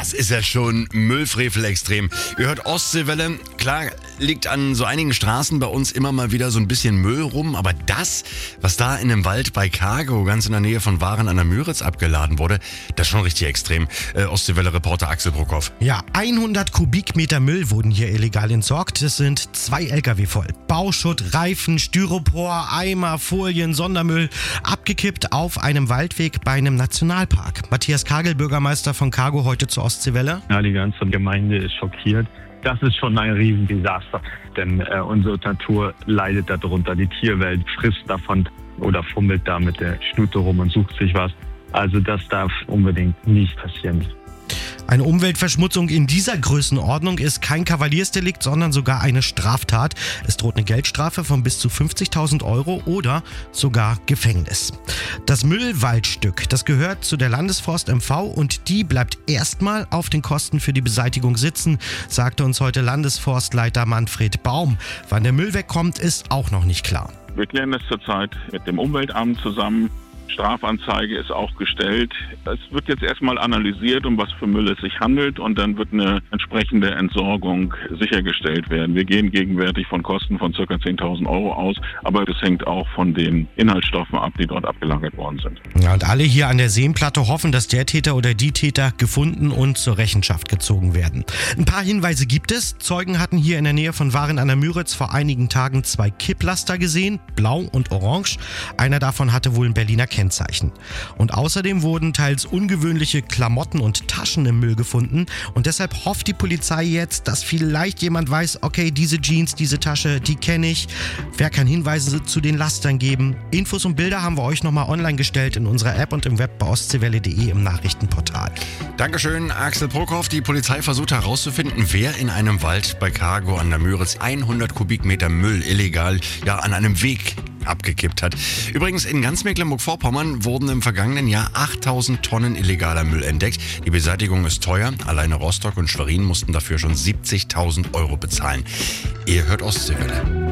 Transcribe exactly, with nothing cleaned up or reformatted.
Das ist ja schon Müllfrevel extrem. Ihr hört Ostseewelle. Klar, liegt an so einigen Straßen bei uns immer mal wieder so ein bisschen Müll rum. Aber das, was da in dem Wald bei Cargo, ganz in der Nähe von Waren an der Müritz abgeladen wurde, das ist schon richtig extrem. Äh, Ostseewelle-Reporter Axel Brockhoff. Ja, hundert Kubikmeter Müll wurden hier illegal entsorgt. Das sind zwei L K W voll. Bauschutt, Reifen, Styropor, Eimer, Folien, Sondermüll. Abgekippt auf einem Waldweg bei einem Nationalpark. Matthias Kagel, Bürgermeister von Cargo, heute zur Ostseewelle. Ja, die ganze Gemeinde ist schockiert. Das ist schon ein Riesendesaster, denn äh, unsere Natur leidet darunter. Die Tierwelt frisst davon oder fummelt da mit der Schnute rum und sucht sich was. Also das darf unbedingt nicht passieren. Eine Umweltverschmutzung in dieser Größenordnung ist kein Kavaliersdelikt, sondern sogar eine Straftat. Es droht eine Geldstrafe von bis zu fünfzigtausend Euro oder sogar Gefängnis. Das Müllwaldstück, das gehört zu der Landesforst M V und die bleibt erstmal auf den Kosten für die Beseitigung sitzen, sagte uns heute Landesforstleiter Manfred Baum. Wann der Müll wegkommt, ist auch noch nicht klar. Wir klären das zurzeit mit dem Umweltamt zusammen. Strafanzeige ist auch gestellt. Es wird jetzt erstmal analysiert, um was für Müll es sich handelt, und dann wird eine entsprechende Entsorgung sichergestellt werden. Wir gehen gegenwärtig von Kosten von ca. zehntausend Euro aus, aber das hängt auch von den Inhaltsstoffen ab, die dort abgelagert worden sind. Ja, und alle hier an der Seenplatte hoffen, dass der Täter oder die Täter gefunden und zur Rechenschaft gezogen werden. Ein paar Hinweise gibt es. Zeugen hatten hier in der Nähe von Waren an der Müritz vor einigen Tagen zwei Kipplaster gesehen, blau und orange. Einer davon hatte wohl ein Berliner Kennzeichen. Und außerdem wurden teils ungewöhnliche Klamotten und Taschen im Müll gefunden. Und deshalb hofft die Polizei jetzt, dass vielleicht jemand weiß, okay, diese Jeans, diese Tasche, die kenne ich. Wer kann Hinweise zu den Lastern geben? Infos und Bilder haben wir euch nochmal online gestellt in unserer App und im Web bei ostseewelle punkt de im Nachrichtenportal. Dankeschön, Axel Brockhoff. Die Polizei versucht herauszufinden, wer in einem Wald bei Cargo an der Müritz hundert Kubikmeter Müll illegal ja an einem Weg abgekippt hat. Übrigens, in ganz Mecklenburg-Vorpommern wurden im vergangenen Jahr achttausend Tonnen illegaler Müll entdeckt. Die Beseitigung ist teuer. Alleine Rostock und Schwerin mussten dafür schon siebzigtausend Euro bezahlen. Ihr hört Ostseewelle.